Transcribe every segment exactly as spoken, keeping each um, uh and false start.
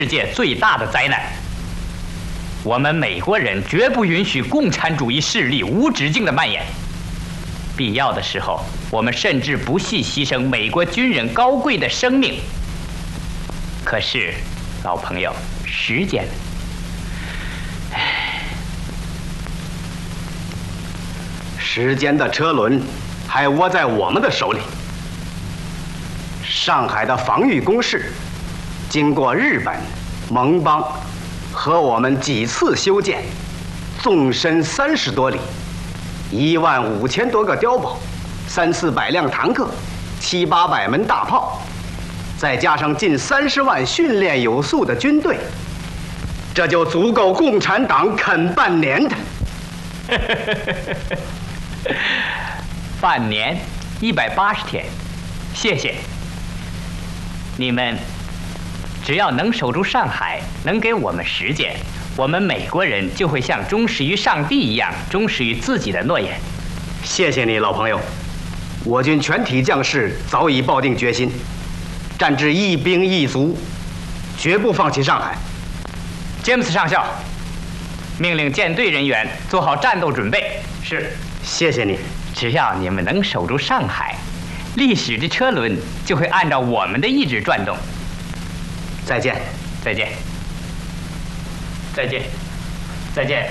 世界最大的灾难。我们美国人绝不允许共产主义势力无止境的蔓延。必要的时候，我们甚至不惜牺牲美国军人高贵的生命。可是，老朋友，时间，唉， 时间的车轮还握在我们的手里。上海的防御工事，经过日本、盟邦和我们几次修建，纵深三十多里，一万五千多个碉堡，三四百辆坦克，七八百门大炮，再加上近三十万训练有素的军队，这就足够共产党啃半年的。 半年，一百八十天，谢谢。你们只要能守住上海，能给我们时间，我们美国人就会像忠实于上帝一样，忠实于自己的诺言。 谢谢你，老朋友。我军全体将士早已抱定决心，战至一兵一卒，绝不放弃上海。 詹姆斯上校，命令舰队人员做好战斗准备。是， 谢谢你。 只要你们能守住上海，历史的车轮就会按照我们的意志转动。 再见， 再见，再见，再见。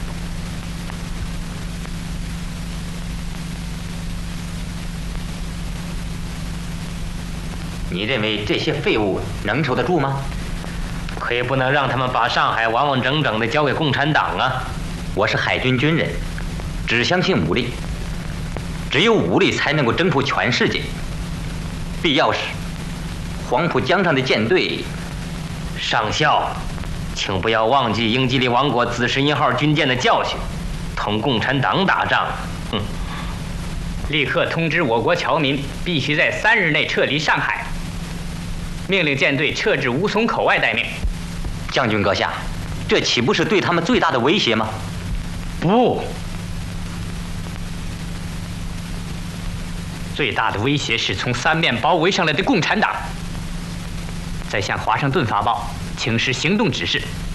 你认为这些废物能守得住吗？可也不能让他们把上海完完整整的交给共产党啊！我是海军军人，只相信武力，只有武力才能够征服全世界。必要时，黄浦江上的舰队，上校，请不要忘记英吉利王国紫石英号军舰的教训，同共产党打仗，哼！ 立刻通知我国侨民，必须在三日内撤离上海。命令舰队撤至吴淞口外待命。 将军阁下，这岂不是对他们最大的威胁吗？ 不，最大的威胁是从三面包围上来的共产党。再向华盛顿发报，请示行动指示。